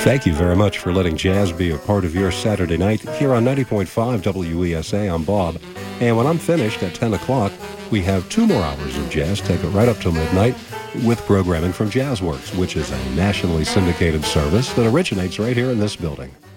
Thank you very much for letting jazz be a part of your Saturday night here on 90.5 WESA. I'm Bob. And when I'm finished at 10 o'clock, we have 2 more hours of jazz, take it right up till midnight, with programming from JazzWorks, which is a nationally syndicated service that originates right here in this building.